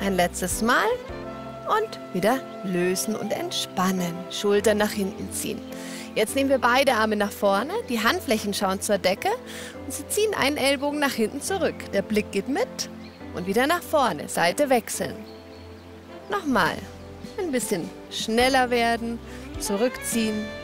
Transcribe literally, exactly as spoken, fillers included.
Ein letztes Mal und wieder lösen und entspannen. Schultern nach hinten ziehen. Jetzt nehmen wir beide Arme nach vorne, die Handflächen schauen zur Decke und Sie ziehen einen Ellbogen nach hinten zurück. Der Blick geht mit und wieder nach vorne, Seite wechseln. Nochmal, ein bisschen schneller werden, zurückziehen.